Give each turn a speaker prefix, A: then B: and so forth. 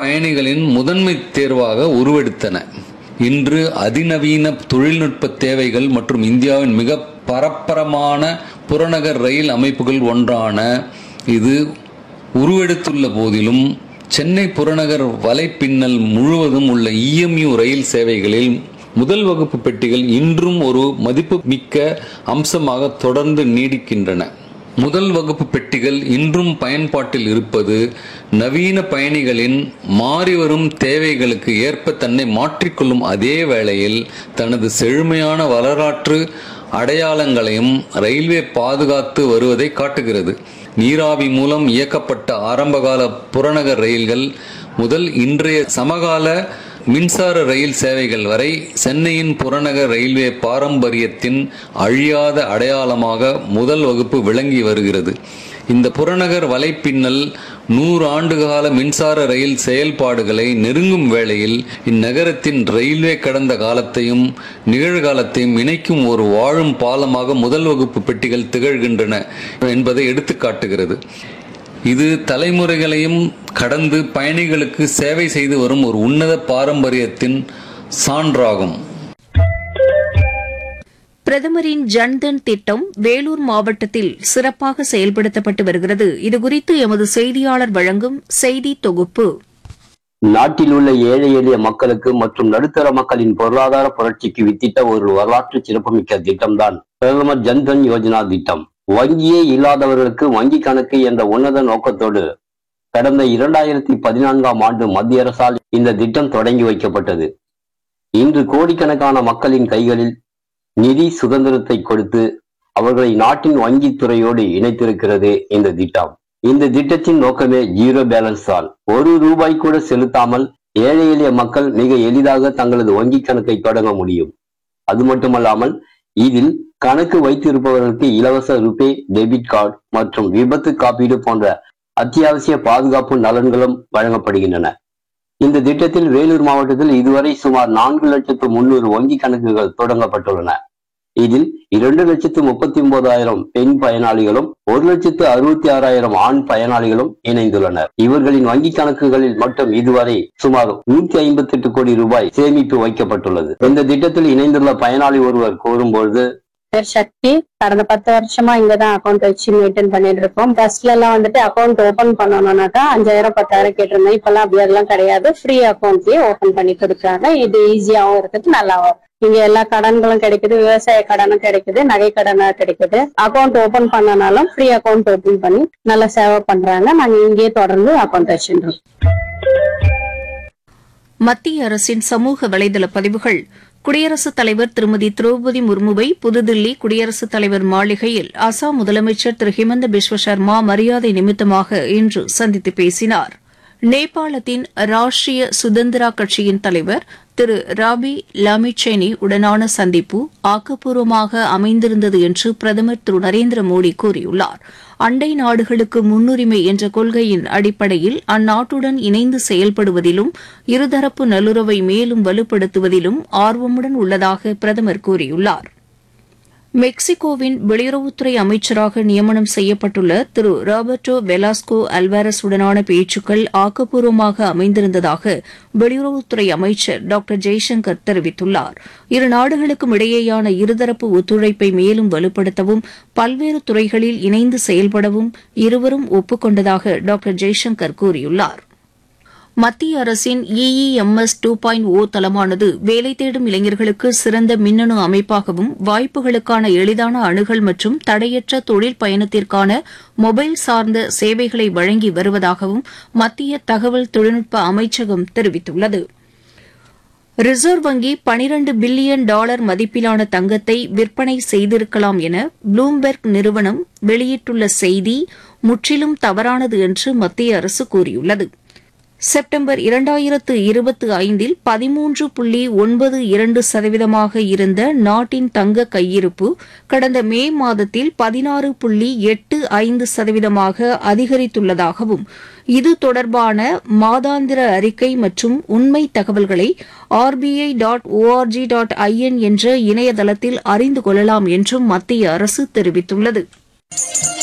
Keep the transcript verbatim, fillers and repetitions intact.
A: பயணிகளின் முதன்மை தேர்வாக உருவெடுத்தன. இன்று அதிநவீன தொழில்நுட்ப தேவைகள் மற்றும் இந்தியாவின் மிக பரப்பரமான புறநகர் ரயில் அமைப்புகள் ஒன்றான இது உருவெடுத்துள்ள போதிலும் சென்னை புறநகர் வலைப்பின்னல் முழுவதும் உள்ள இஎம்யூ ரயில் சேவைகளில் முதல் வகுப்பு பெட்டிகள் இன்றும் ஒரு மதிப்புமிக்க அம்சமாக தொடர்ந்து நீடிக்கின்றன. முதல் வகுப்பு பெட்டிகள் இன்றும் பயன்பாட்டில் இருப்பது நவீன பயணிகளின் மாறிவரும் தேவைகளுக்கு ஏற்ப தன்னை மாற்றிக்கொள்ளும் அதே வேளையில் தனது செழுமையான வரலாற்று அடையாளங்களையும் ரயில்வே பாதுகாத்து வருவதை காட்டுகிறது. நீராவி மூலம் இயக்கப்பட்ட ஆரம்பகால புறநகர் ரயில்கள் முதல் இன்றைய சமகால மின்சார ரயில் சேவைகள் வரை சென்னையின் புறநகர் ரயில்வே பாரம்பரியத்தின் அழியாத அடையாளமாக முதல் வகுப்பு விளங்கி வருகிறது. இந்த புறநகர் வலைப்பின்னல் நூறு ஆண்டுகால மின்சார ரயில் செயல்பாடுகளை நெருங்கும் வேளையில் இந்நகரத்தின் ரயில்வே கடந்த காலத்தையும் நிகழ்காலத்தையும் இணைக்கும் ஒரு வாழும் பாலமாக முதல் வகுப்பு பெட்டிகள் திகழ்கின்றன என்பதை எடுத்து காட்டுகிறது. இது தலைமுறைகளையும் கடந்து பயணிகளுக்கு சேவை செய்து வரும் ஒரு உன்னத பாரம்பரியத்தின் சான்றாகும்.
B: பிரதமரின் ஜன்தன் திட்டம் வேலூர் மாவட்டத்தில் சிறப்பாக செயல்படுத்தப்பட்டு வருகிறது. இதுகுறித்து எமது செய்தியாளர் வழங்கும் செய்தி தொகுப்பு.
C: நாட்டில் உள்ள ஏழை எளிய மக்களுக்கு மற்றும் நடுத்தர மக்களின் பொருளாதார புரட்சிக்கு வித்திட்ட ஒரு வரலாற்று சிறப்புமிக்க திட்டம்தான் பிரதமர் ஜன்தன் யோஜனா திட்டம். வங்கியே இல்லாதவர்களுக்கு வங்கி கணக்கு என்ற உன்னத நோக்கத்தோடு கடந்த இரண்டாயிரத்தி பதினான்காம் ஆண்டு மத்திய அரசால் இந்த திட்டம் தொடங்கி வைக்கப்பட்டது. இன்று கோடிக்கணக்கான மக்களின் கைகளில் நிதி சுதந்திரத்தை கொடுத்து அவர்களை நாட்டின் வங்கி துறையோடு இணைத்திருக்கிறது இந்த திட்டம். இந்த திட்டத்தின் நோக்கமே ஜீரோ பேலன்ஸ் தான். ஒரு ரூபாய் கூட செலுத்தாமல் ஏழை எளிய மக்கள் மிக எளிதாக தங்களது வங்கி கணக்கை தொடங்க முடியும். அது மட்டுமல்லாமல் இதில் கணக்கு வைத்திருப்பவர்களுக்கு இலவச ருபே டெபிட் கார்டு மற்றும் விபத்து காப்பீடு போன்ற அத்தியாவசிய பாதுகாப்பு நலன்களும் வழங்கப்படுகின்றன. இந்த திட்டத்தில் வேலூர் மாவட்டத்தில் இதுவரை சுமார் நான்கு லட்சத்து முன்னூறு வங்கி கணக்குகள் தொடங்கப்பட்டுள்ளன. இதில் இரண்டு லட்சத்து முப்பத்தி ஒன்பதாயிரம் பெண் பயனாளிகளும் ஒரு லட்சத்து அறுபத்தி ஆறாயிரம் ஆண் பயனாளிகளும் இணைந்துள்ளனர். இவர்களின் வங்கி கணக்குகளில் மட்டும் இதுவரை சுமார் நூத்தி ஐம்பத்தி எட்டு கோடி ரூபாய் சேமிப்பு வைக்கப்பட்டுள்ளது. இந்த திட்டத்தில் இணைந்துள்ள பயனாளி ஒருவர் கூறும்போது,
D: சக்தி கடந்த பத்து வருஷமா இங்கதான் அக்கௌண்ட் வச்சு மெயின்டைன் பண்ணிட்டு இருக்கோம். பஸ்ல எல்லாம் வந்துட்டு அக்கௌண்ட் ஓபன் பண்ணணும்னாக்கா அஞ்சாயிரம் பத்தாயிரம் கேட்டிருந்தேன். இப்பெல்லாம் அப்படி அதெல்லாம் கிடையாது. ஃப்ரீ அக்கௌண்ட்லயே ஓபன் பண்ணி கொடுக்குறாங்க. இது ஈஸியாவும் இருக்குது, நல்லாவும். இங்க எல்லா கடன்களும் கிடைக்குது, விவசாய கடனும் கிடைக்குது, நகை கடனா கிடைக்குது. Account open பண்ணனாலும் free account open பண்ணி நல்லா சேவை பண்றாங்க. நாங்க இங்கேயே தொடர்ந்து அக்கௌண்ட் வச்சுருக்கோம்.
B: மத்திய அரசின் சமூக வலைதள பதிவுகள். குடியரசுத் தலைவர் திருமதி திரௌபதி முர்முவை புதுதில்லி குடியரசுத் தலைவர் மாளிகையில் அசாம் முதலமைச்சர் திரு ஹிமந்த பிஸ்வ சர்மா மரியாதை நிமித்தமாக இன்று சந்தித்து பேசினார். நேபாளத்தின் ராஷ்டிரிய சுதந்திரா கட்சியின் தலைவர் திரு ராபி லாமிச்சேனி உடனான சந்திப்பு ஆக்கப்பூர்வமாக அமைந்திருந்தது என்று பிரதமர் திரு நரேந்திர மோடி கூறியுள்ளார். அண்டை நாடுகளுக்கு முன்னுரிமை என்ற கொள்கையின் அடிப்படையில் அந்நாட்டுடன் இணைந்து செயல்படுவதிலும் இருதரப்பு நல்லுறவை மேலும் வலுப்படுத்துவதிலும் ஆர்வமுடன் உள்ளதாக பிரதமர் கூறியுள்ளார். மெக்சிகோவின் வெளியுறவுத்துறை அமைச்சராக நியமனம் செய்யப்பட்டுள்ள திரு ராபர்டோ வெலாஸ்கோ அல்வாரஸ் உடனான பேச்சுக்கள் ஆக்கப்பூர்வமாக அமைந்திருந்ததாக வெளியுறவுத்துறை அமைச்சர் டாக்டர் ஜெய்சங்கர் தெரிவித்துள்ளார். இரு நாடுகளுக்கும் இடையேயான இருதரப்பு ஒத்துழைப்பை மேலும் வலுப்படுத்தவும் பல்வேறு துறைகளில் இணைந்து செயல்படவும் இருவரும் ஒப்புக் கொண்டதாக டாக்டர் ஜெய்சங்கர் கூறியுள்ளார். மத்திய அரசின் இஇஎம்எஸ் டூ பாயிண்ட் ஓ தளமானது வேலை தேடும் இளைஞர்களுக்கு சிறந்த மின்னணு அமைப்பாகவும் வாய்ப்புகளுக்கான எளிதான அணுகல் மற்றும் தடையற்ற தொழில் பயணத்திற்கான மொபைல் சார்ந்த சேவைகளை வழங்கி வருவதாகவும் மத்திய தகவல் தொழில்நுட்ப அமைச்சகம் தெரிவித்துள்ளது. ரிசர்வ் வங்கி பனிரண்டு பில்லியன் டாலர் மதிப்பிலான தங்கத்தை விற்பனை செய்திருக்கலாம் என ப்ளூம்பெர்க் நிறுவனம் வெளியிட்டுள்ள செய்தி முற்றிலும் தவறானது என்று மத்திய அரசு கூறியுள்ளது. செப்டம்பர் இரண்டாயிரத்து இருபத்தி ஐந்தில் பதிமூன்று புள்ளி ஒன்பது இரண்டு சதவீதமாக இருந்த நாட்டின் தங்க கையிருப்பு கடந்த மே மாதத்தில் பதினாறு புள்ளி எட்டு ஐந்து சதவீதமாக அதிகரித்துள்ளதாகவும் இது தொடர்பான மாதாந்திர அறிக்கை மற்றும் உண்மை தகவல்களை RBI dot O R G dot IN என்ற இணையதளத்தில் அறிந்து கொள்ளலாம் என்றும் மத்திய அரசு தெரிவித்துள்ளது.